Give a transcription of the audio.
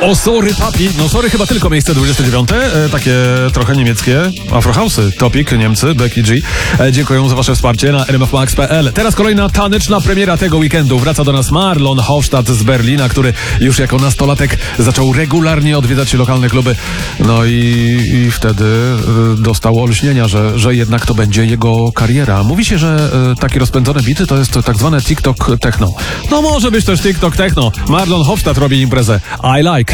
O sorry papi, no sorry chyba tylko miejsce 29, takie trochę niemieckie, Afrohausy, Topic, Niemcy, Becky G. Dziękuję za wasze wsparcie na rmfmax.pl. Teraz kolejna taneczna premiera tego weekendu. Wraca do nas Marlon Hofstadt z Berlina, który już jako nastolatek zaczął regularnie odwiedzać lokalne kluby. No i wtedy dostał olśnienia, że jednak to będzie jego kariera. Mówi się, że takie rozpędzone bity to jest tak zwane TikTok techno. No może być też TikTok techno. Marlon Hofstadt robi imprezę I Like.